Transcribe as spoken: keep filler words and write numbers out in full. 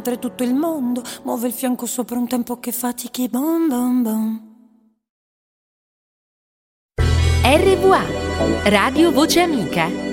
tutto il mondo, muove il fianco sopra un tempo che fatichi, bom bom bom. R V A, Radio Voce Amica.